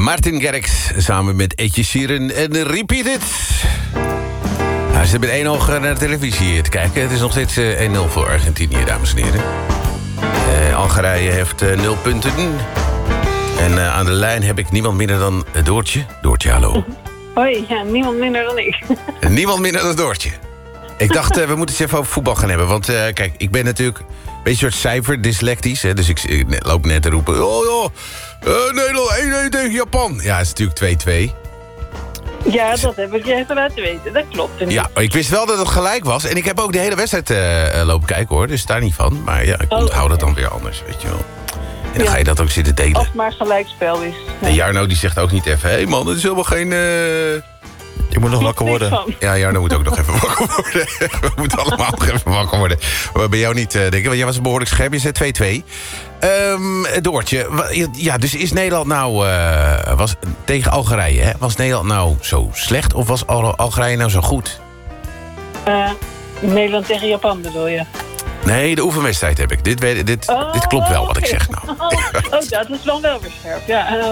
Martin Garrix samen met Etje Sheeran en Repeat It. Hij zit met één oog naar de televisie te kijken. Het is nog steeds 1-0 voor Argentinië, dames en heren. Algerije heeft 0 punten. En aan de lijn heb ik niemand minder dan Doortje. Doortje, hallo. Hoi, ja, niemand minder dan ik. Niemand minder dan Doortje. Ik dacht, we moeten het even over voetbal gaan hebben. Want kijk, ik ben natuurlijk een beetje een soort cijferdyslectisch. Hè, dus ik loop net te roepen... Nederland 1-1 tegen Japan. Ja, het is natuurlijk 2-2. Ja, dat heb ik je even laten weten. Dat klopt. Ja, ik wist wel dat het gelijk was. En ik heb ook de hele wedstrijd lopen kijken, hoor. Dus daar niet van. Maar ja, ik onthoud het dan weer anders, weet je wel. En dan ga je dat ook zitten delen. Als het maar gelijkspel is. En Jarno die zegt ook niet even... Hé man, het is helemaal geen... Je moet nog wakker worden. Ja, Jarno moet ook nog even wakker worden. We moeten allemaal nog even wakker worden. Maar bij jou niet, denk ik. Want jij was behoorlijk scherp. Je zei 2-2. Doortje, ja, dus is Nederland nou... was tegen Algerije, hè? Was Nederland nou zo slecht? Of was Algerije nou zo goed? Nederland tegen Japan bedoel je? Nee, de oefenwedstrijd heb ik. Dit klopt wel wat ik zeg nou. Dat is dan wel weer scherp. Ja,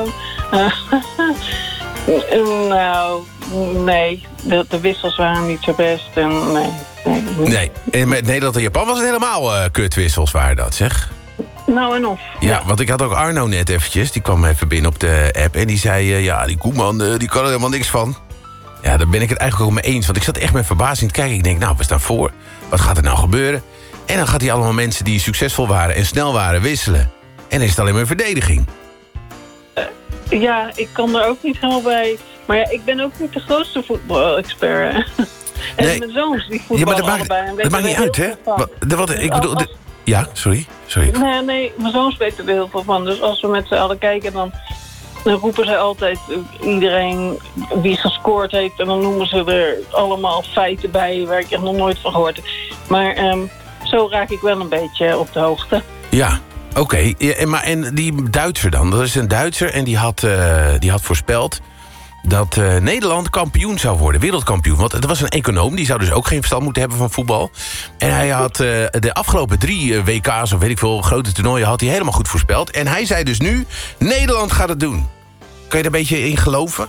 nou, nee. De wissels waren niet zo best. En nee. En met Nederland en Japan was het helemaal kutwissels, waren dat, zeg? Nou en of. Ja, want ik had ook Arno net eventjes. Die kwam even binnen op de app. En die zei, die Koeman, die kan er helemaal niks van. Ja, daar ben ik het eigenlijk ook mee eens. Want ik zat echt met verbazing te kijken. Ik denk, nou, we staan voor. Wat gaat er nou gebeuren? En dan gaat hij allemaal mensen die succesvol waren en snel waren wisselen. En dan is het alleen maar verdediging. Ja, ik kan er ook niet helemaal bij. Maar ja, ik ben ook niet de grootste voetbal-expert. En Nee. mijn zoons die voetballen allebei. Dat maakt niet uit, hè? Ik bedoel... Ja, sorry. Nee, mijn zoons weten er heel veel van. Dus als we met z'n allen kijken, dan roepen zij altijd iedereen wie gescoord heeft. En dan noemen ze er allemaal feiten bij waar ik echt nog nooit van gehoord heb. Maar zo raak ik wel een beetje op de hoogte. Ja, oké. Ja, en die Duitser dan? Dat is een Duitser en die had voorspeld dat Nederland kampioen zou worden, wereldkampioen. Want het was een econoom, die zou dus ook geen verstand moeten hebben van voetbal. En hij had de afgelopen 3 WK's, of weet ik veel, grote toernooien, had hij helemaal goed voorspeld. En hij zei dus nu, Nederland gaat het doen. Kan je er een beetje in geloven?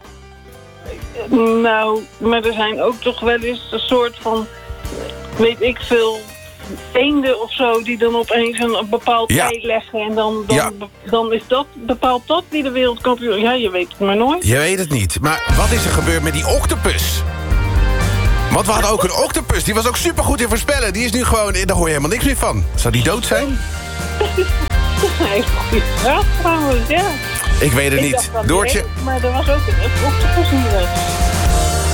Nou, maar er zijn ook toch wel eens een soort van, weet ik veel, eenden of zo die dan opeens een bepaald ei leggen. En dan is bepaalt dat wie de wereldkampioen. Ja, je weet het maar nooit. Je weet het niet. Maar wat is er gebeurd met die octopus? Want we hadden ook een octopus. Die was ook supergoed in voorspellen. Die is nu gewoon... Daar hoor je helemaal niks meer van. Zou die dood zijn? Dat is een hele goede vraag trouwens, ja. Ik weet het niet. Doortje? Maar er was ook een octopus